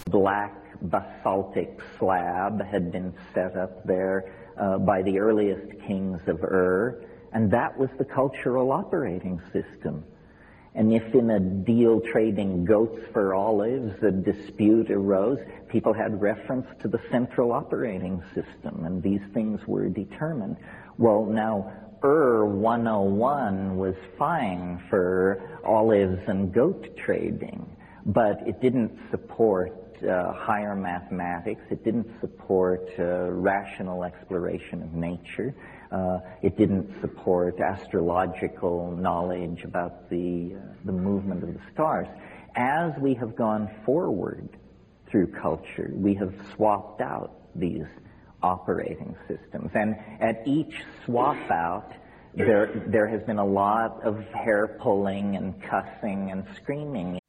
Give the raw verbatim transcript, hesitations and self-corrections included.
black basaltic slab had been set up there uh, by the earliest kings of Ur, and that was the cultural operating system. And if in a deal trading goats for olives a dispute arose, people had reference to the central operating system, and these things were determined. Well, now, Ur one oh one was fine for olives and goat trading, but it didn't support uh, higher mathematics. It didn't support uh, rational exploration of nature. Uh, it didn't support astrological knowledge about the, uh, the movement of the stars. As we have gone forward through culture, we have swapped out these operating systems. And at each swap out, there, there has been a lot of hair pulling and cussing and screaming